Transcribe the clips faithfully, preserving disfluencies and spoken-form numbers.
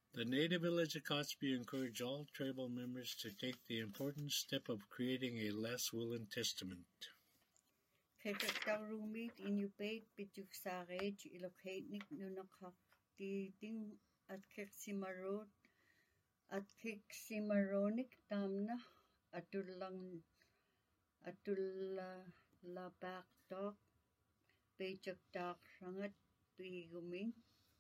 The native village of Kotzebue encouraged all tribal members to take the important step of creating a last will and testament. Kekaktarumit inyupait pituksarej ilokhetnik nunakaktiting at keksimarot at keksimaronik tamna atulang atulabaktok pechaktakrangat piguming.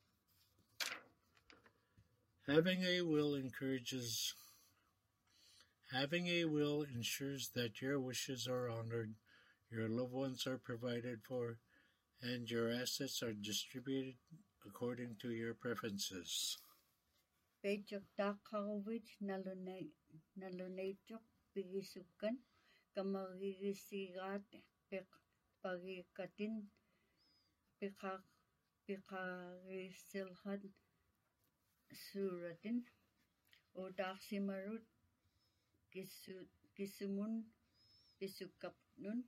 Having a will encourages having a will ensures that your wishes are honored, your loved ones are provided for, and your assets are distributed according to your preferences. Pechaktakawich nalunay nalunaychok pigisukan kamagigisigat pek pagikatin pikak pikagisilhan suratin odaksimarut kisu kisumun kisukapnun.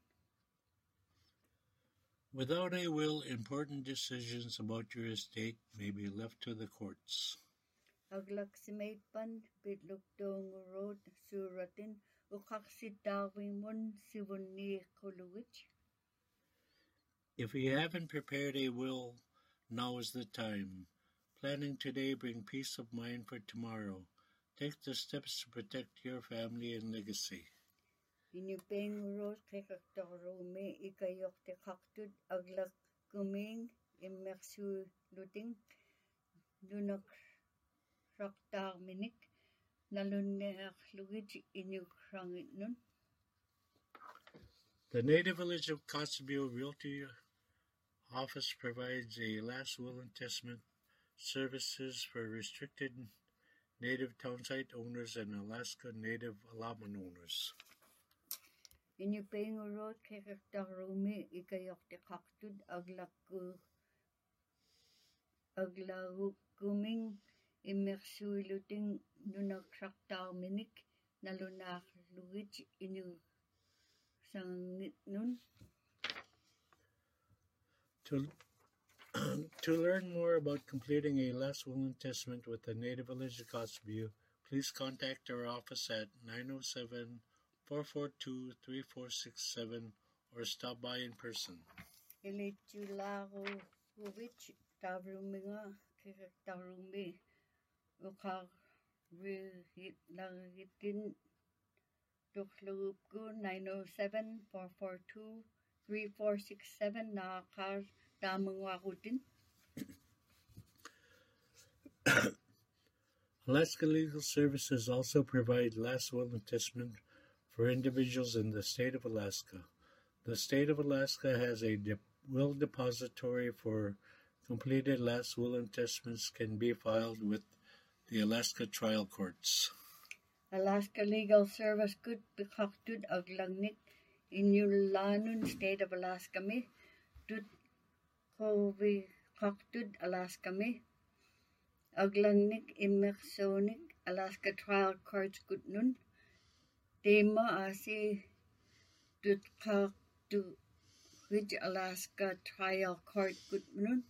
Without a will, important decisions about your estate may be left to the courts. Aglaksimaypan bitlukdong road suratin ukaksitawimun sivunni kuluwich. If you haven't prepared a will, now is the time. Planning today bring peace of mind for tomorrow. Take the steps to protect your family and legacy. Inupeng road kekaktarume ikayok te kaktud aglak kuming immersu luting nunak raktar minik nalunneak lugit inukrangit nun. The Native Village of Kotzebue Realty Office provides a last will and testament services for restricted Native townsite owners and Alaska Native allotment owners. Inupeng road kekaktarume ikayok te kaktud aglak aglak kuming immersu luting nunak raktar minik nalunak lugit inu sangit nun. To, to learn more about completing a last will and testament with the Native Village of Kotzebue, please contact our office at nine oh seven, four four two, three four six seven or stop by in person. Ilitularo Uvich Tavruminga Kekaktarumi Ukar Lagitin Tuklubku nine oh seven, four four two, three four six seven Nakar Damangwarutin. Alaska Legal Services also provide last will and testament for individuals in the state of Alaska. The state of Alaska has a de- will depository for completed last will and testaments can be filed with the Alaska trial courts. Alaska Legal Service could be kaktud aglangnik inulanun state of Alaska me tut kovi kaktud Alaska me aglangnik immersonik Alaska trial courts gutnun tema asi tut kaktu which Alaska trial court gutnun.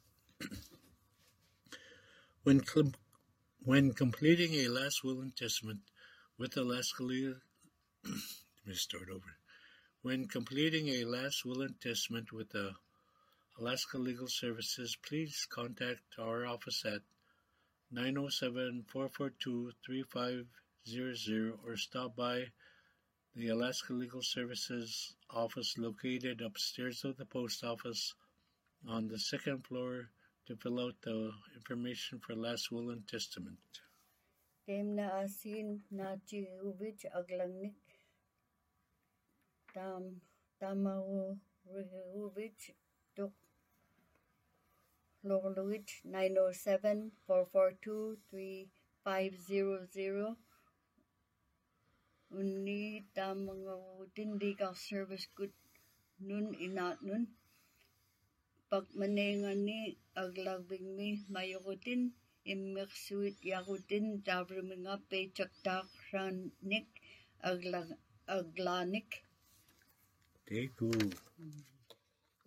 When cl- when completing a last will and testament with Alaska Legal let me start over. When completing a last will and testament with the Alaska Legal Services, please contact our office at nine oh seven, four four two, three five zero zero or stop by the Alaska Legal Services office located upstairs of the post office on the second floor to fill out the information for last will and testament. Temna asin nachi uvich aglangnik tam tamaru uvich tuk lorluich nine oh seven, four four two, three five zero zero. Unni tamangarutin legal service good nun inat nun. Pagmanengani aglagbing mi mayogutin immersuit yagutin davruminga pechaktak ranik aglag aglanik. Okay, cool. Mm-hmm.